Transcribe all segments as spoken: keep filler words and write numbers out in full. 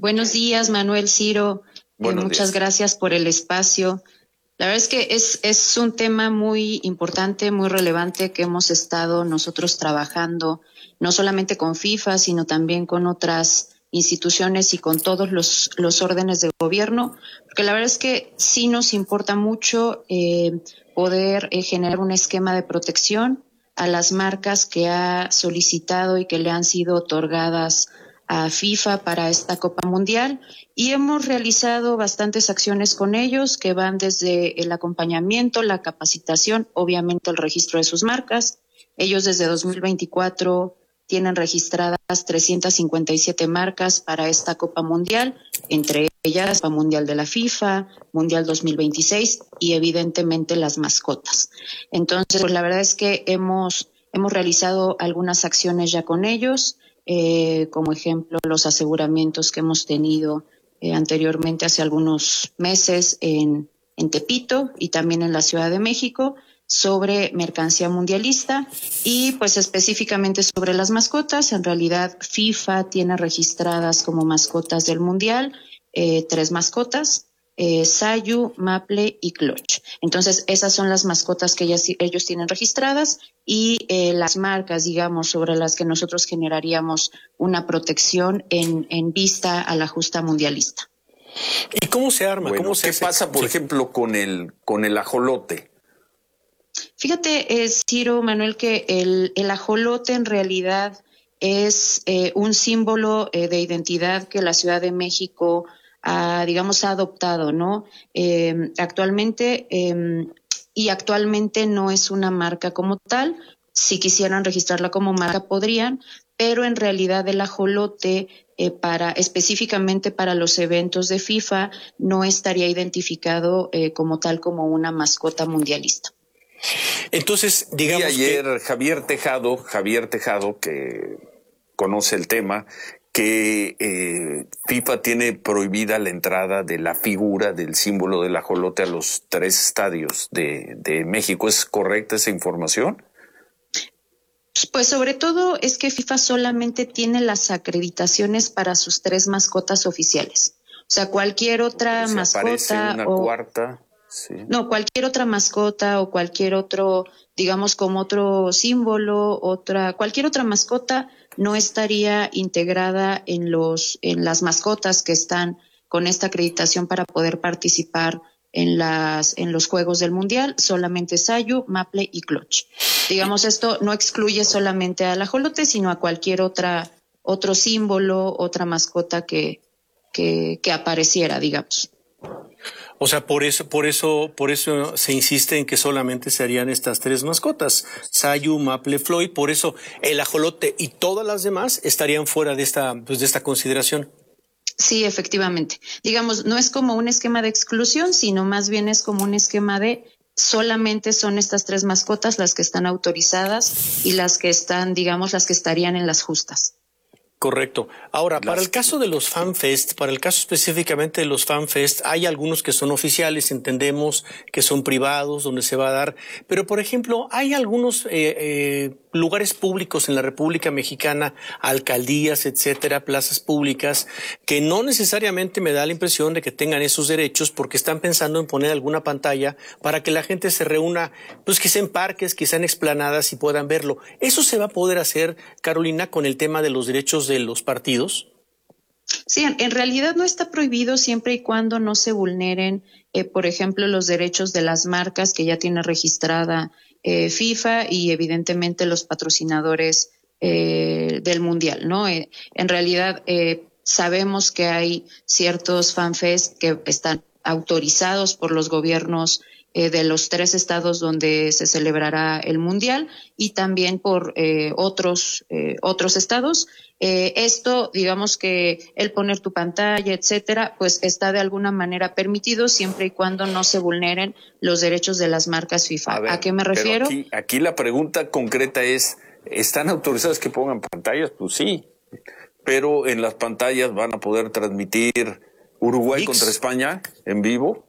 Buenos días, Manuel, Ciro. Eh, muchas días. gracias por el espacio. La verdad es que es, es un tema muy importante, muy relevante que hemos estado nosotros trabajando, no solamente con FIFA, sino también con otras instituciones y con todos los, los órdenes de gobierno, porque la verdad es que sí nos importa mucho eh, poder eh, generar un esquema de protección a las marcas que ha solicitado y que le han sido otorgadas a FIFA para esta Copa Mundial, y hemos realizado bastantes acciones con ellos que van desde el acompañamiento, la capacitación, obviamente el registro de sus marcas. Ellos desde dos mil veinticuatro tienen registradas trescientas cincuenta y siete marcas para esta Copa Mundial, entre ellas Copa Mundial de la FIFA, Mundial dos mil veintiséis y evidentemente las mascotas. Entonces, pues la verdad es que hemos, hemos realizado algunas acciones ya con ellos. Eh, como ejemplo los aseguramientos que hemos tenido eh, anteriormente hace algunos meses en, en Tepito y también en la Ciudad de México sobre mercancía mundialista y pues específicamente sobre las mascotas. En realidad FIFA tiene registradas como mascotas del Mundial eh, tres mascotas, Eh, Sayu, Maple y Clutch. Entonces, esas son las mascotas que ellas, ellos tienen registradas y eh, las marcas, digamos, sobre las que nosotros generaríamos una protección en, en vista a la justa mundialista. ¿Y cómo se arma? Bueno, ¿Cómo se ¿qué hace? pasa, por Sí. ejemplo, con el con el ajolote? Fíjate, eh, Ciro, Manuel, que el, el ajolote en realidad es eh, un símbolo eh, de identidad que la Ciudad de México ha, digamos, ha adoptado, ¿no? Eh, actualmente, eh, y actualmente no es una marca como tal. Si quisieran registrarla como marca podrían, pero en realidad el ajolote eh, para específicamente para los eventos de FIFA no estaría identificado eh, como tal como una mascota mundialista. Entonces, digamos y ayer que... Javier Tejado, Javier Tejado, que conoce el tema, que eh, FIFA tiene prohibida la entrada de la figura del símbolo del ajolote a los tres estadios de, de México. ¿Es correcta esa información? Pues sobre todo es que FIFA solamente tiene las acreditaciones para sus tres mascotas oficiales. O sea, cualquier otra Si aparece mascota una o cuarta, sí. no, cualquier otra mascota o cualquier otro, digamos, como otro símbolo, otra, cualquier otra mascota no estaría integrada en los, en las mascotas que están con esta acreditación para poder participar en las, en los Juegos del Mundial. Solamente Sayu, Maple y Clutch. Digamos, esto no excluye solamente al ajolote, sino a cualquier otra, otro símbolo, otra mascota que, que, que apareciera, digamos. O sea, por eso, por eso, por eso se insiste en que solamente serían estas tres mascotas, Sayu, Maple, Floyd. Por eso el ajolote y todas las demás estarían fuera de esta, pues, de esta consideración. Sí, efectivamente. Digamos, no es como un esquema de exclusión, sino más bien es como un esquema de solamente son estas tres mascotas las que están autorizadas y las que están, digamos, las que estarían en las justas. Correcto. Ahora, Las para el caso de los FanFest, para el caso específicamente de los FanFest, hay algunos que son oficiales, entendemos que son privados, donde se va a dar, pero por ejemplo, hay algunos eh, eh, lugares públicos en la República Mexicana, alcaldías, etcétera, plazas públicas, que no necesariamente me da la impresión de que tengan esos derechos porque están pensando en poner alguna pantalla para que la gente se reúna, pues quizá en parques, quizá en explanadas y puedan verlo. ¿Eso se va a poder hacer, Carolina, con el tema de los derechos de los partidos? Sí, en realidad no está prohibido siempre y cuando no se vulneren, eh, por ejemplo, los derechos de las marcas que ya tiene registrada eh, FIFA y evidentemente los patrocinadores eh, del Mundial, ¿no? Eh, en realidad eh, sabemos que hay ciertos fanfest que están autorizados por los gobiernos eh, de los tres estados donde se celebrará el Mundial y también por eh, otros, eh, otros estados. Eh, esto, digamos que el poner tu pantalla, etcétera, pues está de alguna manera permitido siempre y cuando no se vulneren los derechos de las marcas FIFA. ¿A, ver, ¿A qué me refiero? Pero aquí, aquí la pregunta concreta es, ¿están autorizados que pongan pantallas? Pues sí, pero en las pantallas van a poder transmitir Uruguay contra España en vivo.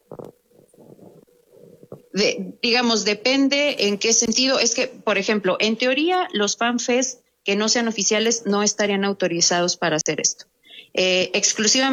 De, digamos, depende en qué sentido. Es que, por ejemplo, en teoría, los FanFest que no sean oficiales no estarían autorizados para hacer esto. Eh, exclusivamente